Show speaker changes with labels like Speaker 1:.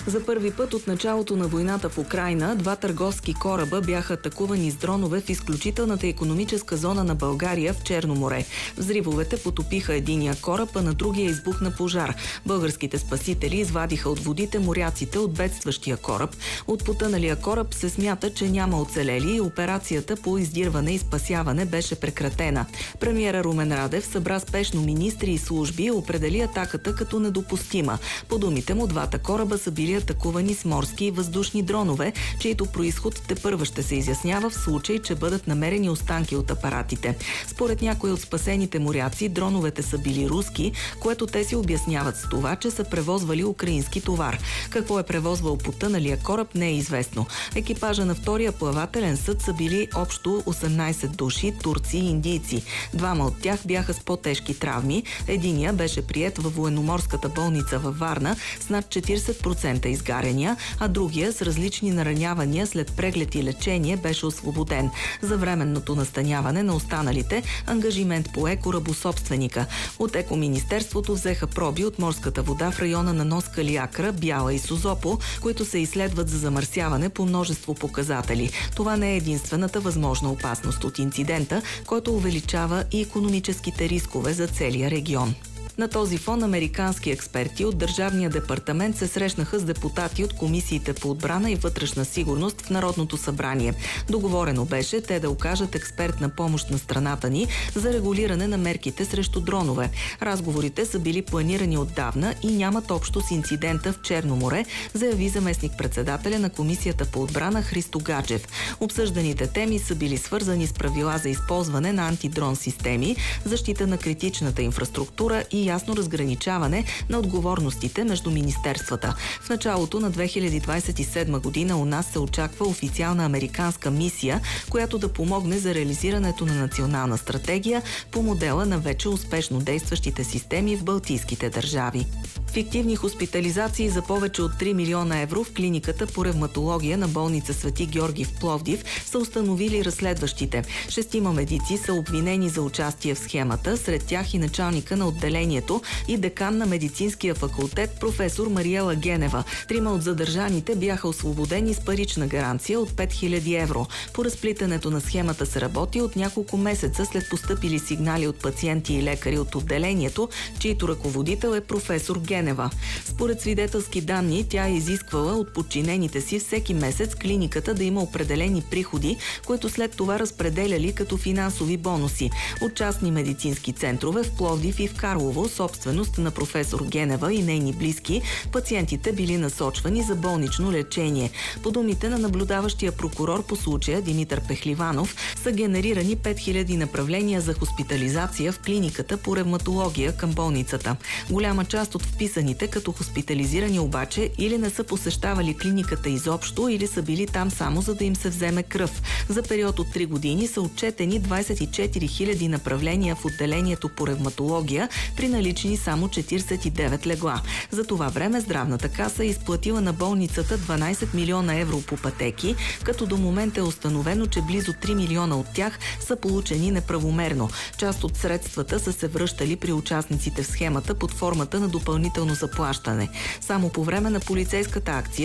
Speaker 1: За първи път от началото на войната в Украйна, два търговски кораба бяха атакувани с дронове в изключителната икономическа зона на България в Черно море. Взривовете потопиха единия кораб, а на другия избухна пожар. Българските спасители извадиха от водите моряците от бедстващия кораб. От потъналия кораб се смята, че няма оцелели и операцията по издирване и спасяване беше прекратена. Премиера Румен Радев събра спешно министри и служби и определи атаката като недопустима. По думите му, двата кораба са били атакувани с морски и въздушни дронове, чието произход тепърва ще се изяснява в случай, че бъдат намерени останки от апаратите. Според някои от спасените моряци, дроновете са били руски, което те си обясняват с това, че са превозвали украински товар. Какво е превозвал потъналия кораб, не е известно. Екипажа на втория плавателен съд са били общо 18 души, турци и индийци. Двама от тях бяха с по-тежки травми. Единия беше приет във военноморската болница във Варна с над 40% изгаряния, а другия с различни наранявания след преглед и лечение беше освободен. За временното настаняване на останалите ангажимент пое корабособственика. От Екоминистерството взеха проби от морската вода в района на Нос Калиакра, Бяла и Созопо, които се изследват за замърсяване по множество показатели. Това не е единствената възможна опасност от инцидента, който увеличава и икономическите рискове за целия регион. На този фон американски експерти от Държавния департамент се срещнаха с депутати от комисиите по отбрана и вътрешна сигурност в Народното събрание. Договорено беше те да окажат експертна помощ на страната ни за регулиране на мерките срещу дронове. Разговорите са били планирани отдавна и нямат общо с инцидента в Черно море, заяви заместник-председателя на комисията по отбрана Христо Гаджев. Обсъжданите теми са били свързани с правила за използване на антидрон системи, защита на критичната инфраструктура и ясно разграничаване на отговорностите между министерствата. В началото на 2027 година у нас се очаква официална американска мисия, която да помогне за реализирането на национална стратегия по модела на вече успешно действащите системи в балтийските държави. Фиктивни хоспитализации за повече от 3 милиона евро в клиниката по ревматология на болница Свети Георги в Пловдив са установили разследващите. 6 медици са обвинени за участие в схемата, сред тях и началника на отделението и декан на медицинския факултет професор Мариела Генева. 3 от задържаните бяха освободени с парична гаранция от 5000 евро. По разплитането на схемата се работи от няколко месеца след постъпили сигнали от пациенти и лекари от отделението, чието ръководител е професор Генева. Според свидетелски данни, тя е изисквала от подчинените си всеки месец клиниката да има определени приходи, които след това разпределяли като финансови бонуси. От частни медицински центрове в Пловдив и в Карлово, собственост на професор Генева и нейни близки, пациентите били насочвани за болнично лечение. По думите на наблюдаващия прокурор по случая Димитър Пехливанов, са генерирани 5000 направления за хоспитализация в клиниката по ревматология към болницата. Голяма част от вписаните като хоспитализирани обаче или не са посещавали клиниката изобщо, или са били там само за да им се вземе кръв. За период от 3 години са отчетени 24 000 направления в отделението по ревматология при налични само 49 легла. За това време Здравната каса е изплатила на болницата 12 милиона евро по пътеки, като до момента е установено, че близо 3 милиона от тях са получени неправомерно. Част от средствата са се връщали при участниците в схемата под формата на допълнително заплащане. Само по време на полицейската акция